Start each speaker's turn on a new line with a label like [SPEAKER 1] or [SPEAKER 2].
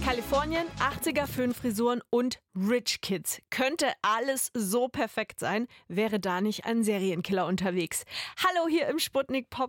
[SPEAKER 1] Kalifornien, 80er Föhnfrisuren und Rich Kids. Könnte alles so perfekt sein, wäre da nicht ein Serienkiller unterwegs. Hallo hier im Sputnik Pop